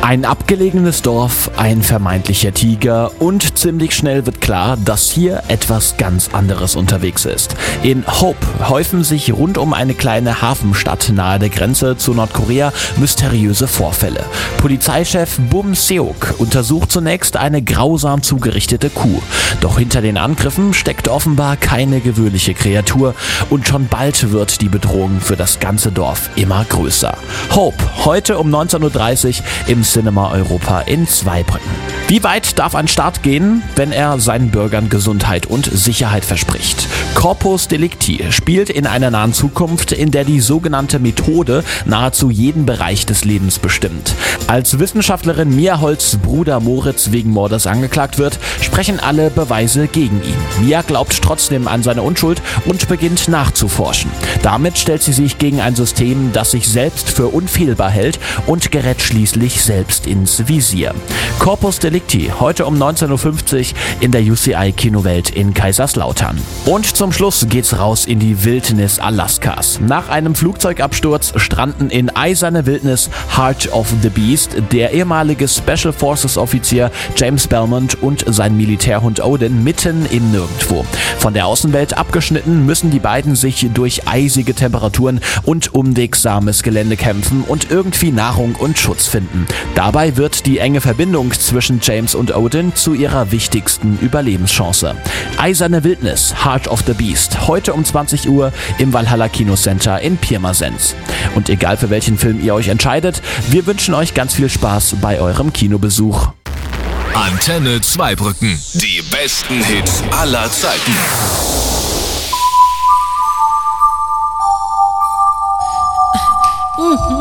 Ein abgelegenes Dorf, ein vermeintlicher Tiger und ziemlich schnell wird klar, dass hier etwas ganz anderes unterwegs ist. In Hope häufen sich rund um eine kleine Hafenstadt nahe der Grenze zu Nordkorea mysteriöse Vorfälle. Polizeichef Bum Seok untersucht zunächst eine grausam zugerichtete Kuh. Doch hinter den Angriffen steckt offenbar keine gewöhnliche Kreatur und schon bald wird die Bedrohung für das ganze Dorf immer größer. Hope, heute um 19:30 Uhr im Cinema Europa in Zweibrücken. Wie weit darf ein Staat gehen, wenn er seinen Bürgern Gesundheit und Sicherheit verspricht? Corpus Delicti spielt in einer nahen Zukunft, in der die sogenannte Methode nahezu jeden Bereich des Lebens bestimmt. Als Wissenschaftlerin Mia Holz' Bruder Moritz wegen Mordes angeklagt wird, sprechen alle Beweise gegen ihn. Mia glaubt trotzdem an seine Unschuld und beginnt nachzuforschen. Damit stellt sie sich gegen ein System, das sich selbst für unfehlbar hält und gerät schließlich selbst ins Visier. Corpus Delicti, heute um 19:50 Uhr in der UCI Kinowelt in Kaiserslautern. Und zum Schluss geht's raus in die Wildnis Alaskas. Nach einem Flugzeugabsturz stranden in eiserner Wildnis Heart of the Beast der ehemalige Special Forces Offizier James Belmont und sein Militärhund Odin mitten im Nirgendwo. Von der Außenwelt abgeschnitten müssen die beiden sich durch eisige Temperaturen und unwegsames Gelände kämpfen und irgendwie Nahrung und Schutz finden. Dabei wird die enge Verbindung zwischen James und Odin zu ihrer wichtigsten Überlebenschance. Eiserne Wildnis, Heart of the Beast, heute um 20 Uhr im Valhalla Kinocenter in Pirmasens. Und egal für welchen Film ihr euch entscheidet, wir wünschen euch ganz viel Spaß bei eurem Kinobesuch. Antenne Zweibrücken. Die besten Hits aller Zeiten. Mhm.